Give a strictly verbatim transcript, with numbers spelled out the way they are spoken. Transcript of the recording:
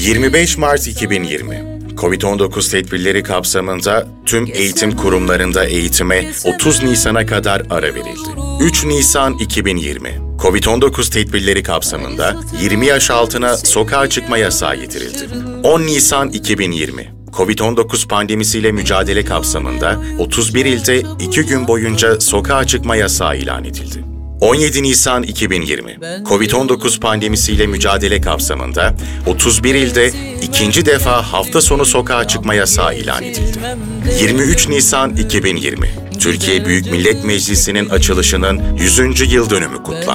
yirmi beş Mart iki bin yirmi kovid on dokuz tedbirleri kapsamında tüm eğitim kurumlarında eğitime otuz Nisan'a kadar ara verildi. üç Nisan iki bin yirmi kovid on dokuz tedbirleri kapsamında yirmi yaş altına sokağa çıkma yasağı getirildi. on Nisan iki bin yirmi kovid on dokuz pandemisiyle mücadele kapsamında otuz bir ilde iki gün boyunca sokağa çıkma yasağı ilan edildi. on yedi Nisan iki bin yirmi kovid on dokuz pandemisiyle mücadele kapsamında otuz bir ilde ikinci defa hafta sonu sokağa çıkma yasağı ilan edildi. yirmi üç Nisan iki bin yirmi Türkiye Büyük Millet Meclisi'nin açılışının yüzüncü yıl dönümü kutlandı.